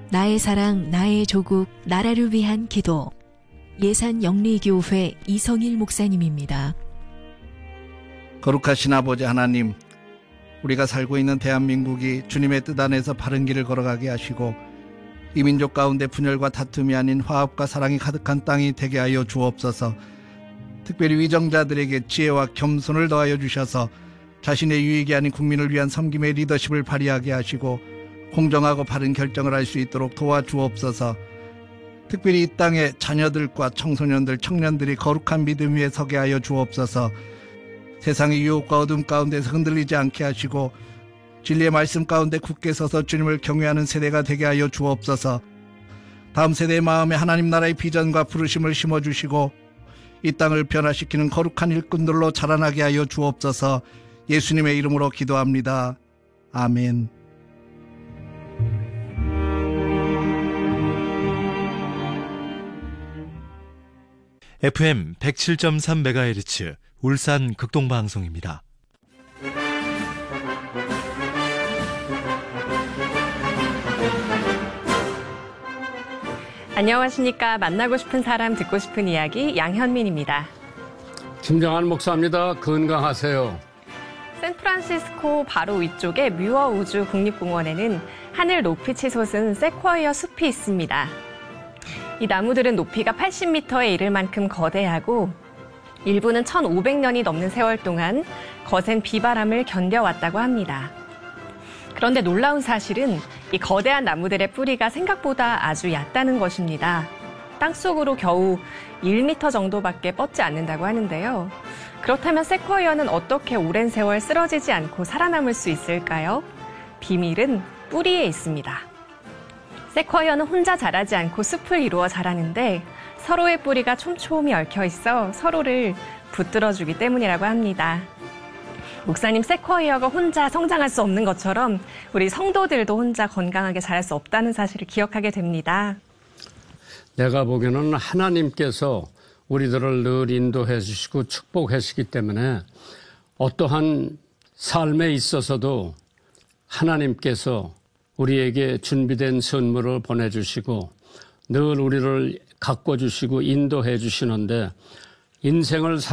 나의 사랑, 나의 조국, 나라를 위한 기도. 예산영리교회 이성일 목사님입니다. 거룩하신 아버지 하나님, 우리가 살고 있는 대한민국이 주님의 뜻 안에서 바른 길을 걸어가게 하시고 이 민족 가운데 분열과 다툼이 아닌 화합과 사랑이 가득한 땅이 되게 하여 주옵소서. 특별히 위정자들에게 지혜와 겸손을 더하여 주셔서 자신의 유익이 아닌 국민을 위한 섬김의 리더십을 발휘하게 하시고 공정하고 바른 결정을 할 수 있도록 도와주옵소서. 특별히 이 땅의 자녀들과 청소년들, 청년들이 거룩한 믿음 위에 서게 하여 주옵소서. 세상의 유혹과 어둠 가운데서 흔들리지 않게 하시고 진리의 말씀 가운데 굳게 서서 주님을 경외하는 세대가 되게 하여 주옵소서. 다음 세대의 마음에 하나님 나라의 비전과 부르심을 심어주시고 이 땅을 변화시키는 거룩한 일꾼들로 자라나게 하여 주옵소서. 예수님의 이름으로 기도합니다. 아멘. FM 107.3MHz 울산 극동방송입니다. 안녕하십니까. 만나고 싶은 사람, 듣고 싶은 이야기 양현민입니다. 김정한 목사입니다. 건강하세요. 샌프란시스코 바로 위쪽의 뮤어 우주 국립공원에는 하늘 높이 치솟은 세쿼이어 숲이 있습니다. 이 나무들은 높이가 80m에 이를 만큼 거대하고 일부는 1500년이 넘는 세월 동안 거센 비바람을 견뎌왔다고 합니다. 그런데 놀라운 사실은 이 거대한 나무들의 뿌리가 생각보다 아주 얕다는 것입니다. 땅속으로 겨우 1m 정도밖에 뻗지 않는다고 하는데요. 그렇다면 세쿼이어는 어떻게 오랜 세월 쓰러지지 않고 살아남을 수 있을까요? 비밀은 뿌리에 있습니다. 세쿼이어는 혼자 자라지 않고 숲을 이루어 자라는데 서로의 뿌리가 촘촘히 얽혀 있어 서로를 붙들어주기 때문이라고 합니다. 목사님, 세쿼이어가 혼자 성장할 수 없는 것처럼 우리 성도들도 혼자 건강하게 자랄 수 없다는 사실을 기억하게 됩니다. 내가 보기에는 하나님께서 우리들을 늘 인도해 주시고 축복해 주시기 때문에 어떠한 삶에 있어서도 하나님께서 우리에게 준비된 선물을 보내주시고 늘 우리를 가꿔주시고 인도해 주시는데 인생을